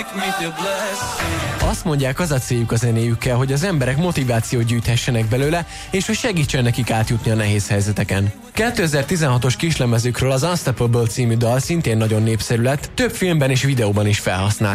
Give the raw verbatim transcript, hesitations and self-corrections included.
Azt mondják, az a céljuk a zenéjükkel, hogy az emberek motivációt gyűjthessenek belőle, és hogy segítsen nekik átjutni a nehéz helyzeteken. kétezer-tizenhatos kislemezükről az Unstoppable című dal szintén nagyon népszerű lett, több filmben és videóban is felhasznált.